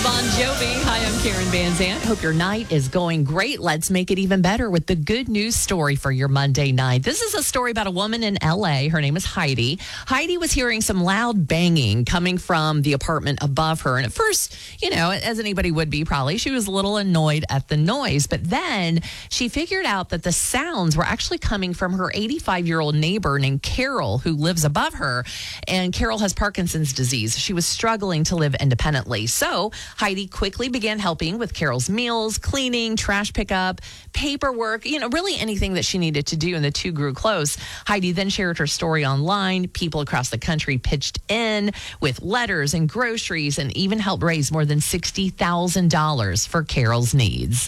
Bon Jovi. Hi, I'm Karen Van Zant. Hope your night is going great. Let's make it even better with the good news story for your Monday night. This is a story about a woman in LA. Her name is Heidi. Heidi was hearing some loud banging coming from the apartment above her. And at first, as anybody would be probably, she was a little annoyed at the noise. But then she figured out that the sounds were actually coming from her 85-year-old neighbor named Carol, who lives above her. And Carol has Parkinson's disease. She was struggling to live independently. So Heidi quickly began helping with Carol's meals, cleaning, trash pickup, paperwork, really anything that she needed to do, and the two grew close. Heidi then shared her story online. People across the country pitched in with letters and groceries and even helped raise more than $60,000 for Carol's needs.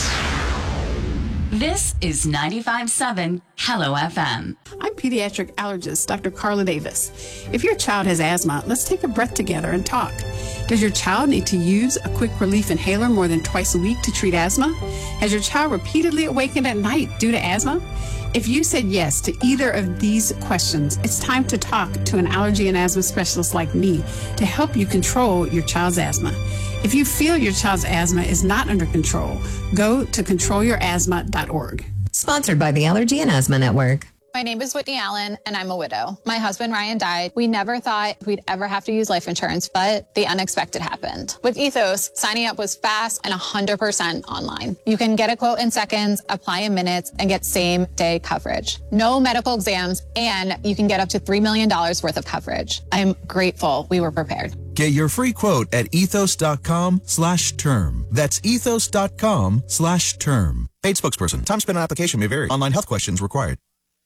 This is 95.7 Hello FM. I'm pediatric allergist Dr. Carla Davis. If your child has asthma, let's take a breath together and talk. Does your child need to use a quick relief inhaler more than twice a week to treat asthma? Has your child repeatedly awakened at night due to asthma? If you said yes to either of these questions, it's time to talk to an allergy and asthma specialist like me to help you control your child's asthma. If you feel your child's asthma is not under control, go to controlyourasthma.org. Sponsored by the Allergy and Asthma Network. My name is Whitney Allen, and I'm a widow. My husband, Ryan, died. We never thought we'd ever have to use life insurance, but the unexpected happened. With Ethos, signing up was fast and 100% online. You can get a quote in seconds, apply in minutes, and get same-day coverage. No medical exams, and you can get up to $3 million worth of coverage. I'm grateful we were prepared. Get your free quote at ethos.com/term. That's ethos.com/term. Paid spokesperson. Time spent on application may vary. Online health questions required.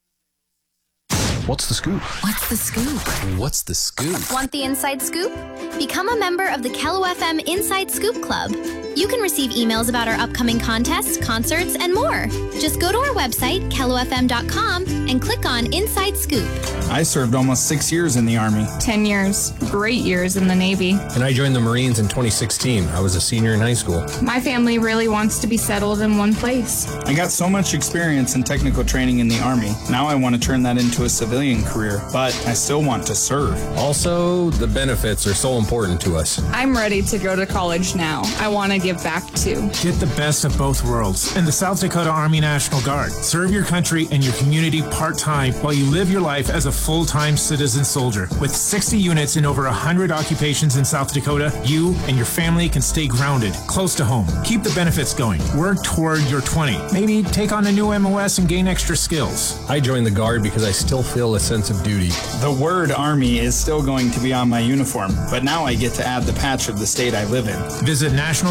What's the scoop? What's the scoop? What's the scoop? Want the inside scoop? Become a member of the Kello FM Inside Scoop Club. You can receive emails about our upcoming contests, concerts, and more. Just go to our website, kellofm.com, and click on Inside Scoop. I served almost 6 years in the Army. 10 years. Great years in the Navy. And I joined the Marines in 2016. I was a senior in high school. My family really wants to be settled in one place. I got so much experience and technical training in the Army. Now I want to turn that into a civilian career, but I still want to serve. Also, the benefits are so important to us. I'm ready to go to college now. I want to give back too. Get the best of both worlds in the South Dakota Army National Guard. Serve your country and your community part-time while you live your life as a full-time citizen soldier. With 60 units in over 100 occupations in South Dakota, you and your family can stay grounded, close to home. Keep the benefits going. Work toward your 20. Maybe take on a new MOS and gain extra skills. I joined the Guard because I still feel a sense of duty. The word Army is still going to be on my uniform, but now I get to add the patch of the state I live in. Visit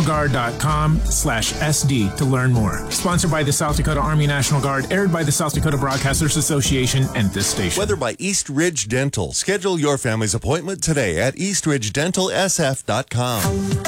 nationalguard.com/SD to learn more. Sponsored by the South Dakota Army National Guard, aired by the South Dakota Broadcasters Association and this station. Weather by East Ridge Dental. Schedule your family's appointment today at eastridgedentalsf.com.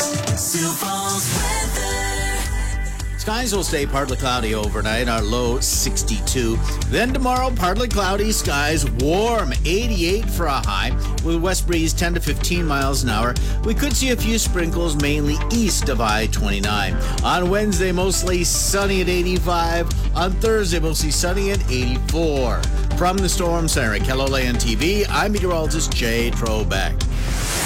Skies will stay partly cloudy overnight, our low 62. Then tomorrow, partly cloudy skies, warm 88 for a high, with west breeze 10 to 15 miles an hour. We could see a few sprinkles mainly east of I-29. On Wednesday, mostly sunny at 85. On Thursday, mostly sunny at 84. From the Storm Center at KELOLAND TV, I'm meteorologist Jay Trobeck.